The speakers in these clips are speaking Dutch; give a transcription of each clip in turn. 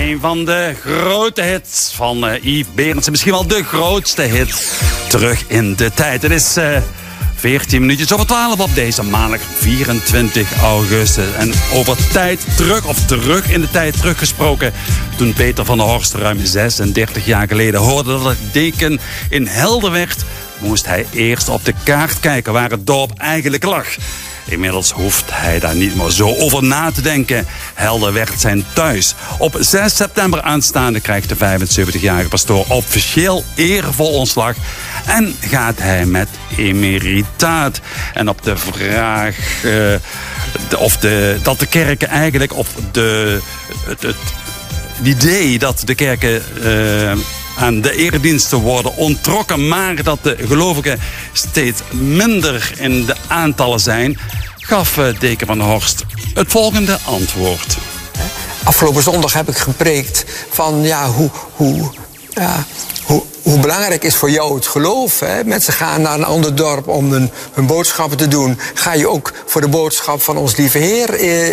Een van de grote hits van Yves Berendsen. Misschien wel de grootste hit. Terug in de tijd. Het is 14 minuutjes over 12 op deze maandag 24 augustus. En over tijd terug in de tijd teruggesproken. Toen Peter van der Horst ruim 36 jaar geleden hoorde dat het deken in Helder werd, moest hij eerst op de kaart kijken waar het dorp eigenlijk lag. Inmiddels hoeft hij daar niet meer zo over na te denken. Helder werd zijn thuis. Op 6 september aanstaande krijgt de 75-jarige pastoor officieel eervol ontslag. En gaat hij met emeritaat. En op de vraag dat de kerken eigenlijk het idee dat de kerken aan de erediensten worden onttrokken, maar dat de gelovigen steeds minder in de aantallen zijn, gaf deken van der Horst het volgende antwoord. Afgelopen zondag heb ik gepreekt van hoe belangrijk is voor jou het geloof. Hè? Mensen gaan naar een ander dorp om hun boodschappen te doen. Ga je ook voor de boodschap van ons lieve Heer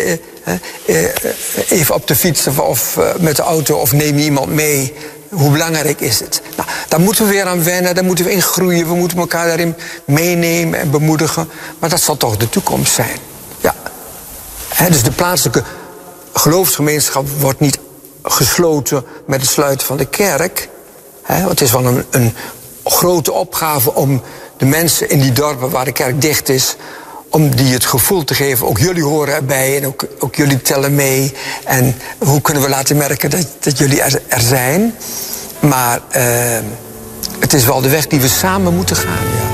even op de fiets of met de auto of neem je iemand mee? Hoe belangrijk is het? Nou, daar moeten we weer aan wennen, daar moeten we in groeien. We moeten elkaar daarin meenemen en bemoedigen. Maar dat zal toch de toekomst zijn. Ja. Dus de plaatselijke geloofsgemeenschap wordt niet gesloten met het sluiten van de kerk. Want het is wel een grote opgave om de mensen in die dorpen waar de kerk dicht is, om die het gevoel te geven, ook jullie horen erbij en ook jullie tellen mee. En hoe kunnen we laten merken dat jullie er zijn. Maar het is wel de weg die we samen moeten gaan, ja.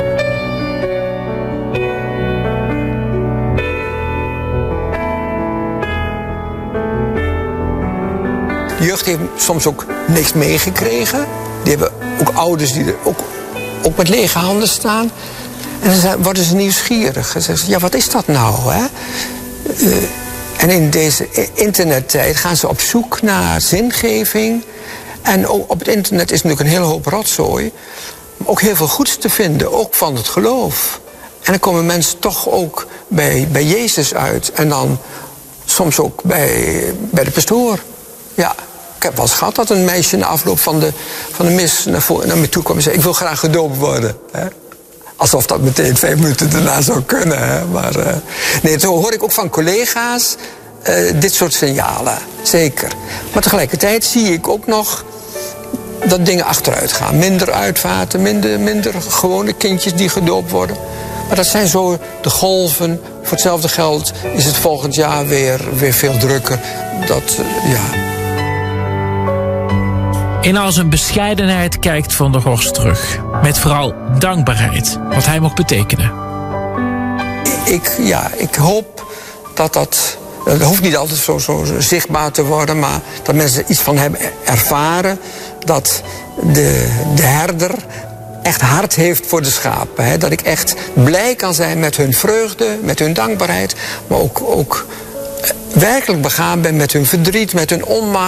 De jeugd heeft soms ook niks meegekregen. Die hebben ook ouders die er ook met lege handen staan. En dan worden ze nieuwsgierig. En zeggen ze, ja, wat is dat nou, hè? En in deze internettijd gaan ze op zoek naar zingeving. En ook op het internet is natuurlijk een hele hoop rotzooi. Maar ook heel veel goeds te vinden, ook van het geloof. En dan komen mensen toch ook bij Jezus uit. En dan soms ook bij de pastoor. Ja, ik heb wel eens gehad dat een meisje na afloop van de mis naar me toe kwam en zei, ik wil graag gedoopt worden, hè? Alsof dat meteen 5 minuten daarna zou kunnen. Hè? Maar nee, zo hoor ik ook van collega's dit soort signalen. Zeker. Maar tegelijkertijd zie ik ook nog dat dingen achteruit gaan. Minder uitvaarten, minder gewone kindjes die gedoopt worden. Maar dat zijn zo de golven. Voor hetzelfde geld is het volgend jaar weer veel drukker. In al zijn bescheidenheid kijkt Van der Horst terug. Met vooral dankbaarheid, wat hij mocht betekenen. Ik hoop dat hoeft niet altijd zo zichtbaar te worden, maar dat mensen iets van hebben ervaren. Dat de herder echt hart heeft voor de schapen. Hè? Dat ik echt blij kan zijn met hun vreugde, met hun dankbaarheid. Maar ook werkelijk begaan ben met hun verdriet, met hun onmacht.